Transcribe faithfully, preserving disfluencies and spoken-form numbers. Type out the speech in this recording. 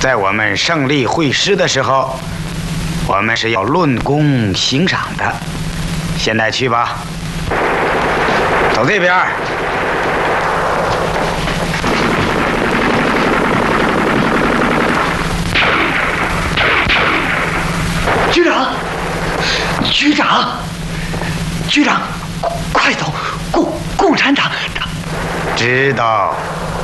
在我们胜利会师的时候，我们是要论功行赏的。现在去吧，走这边。 局长，局长，局长，快走！共共产党， 知道。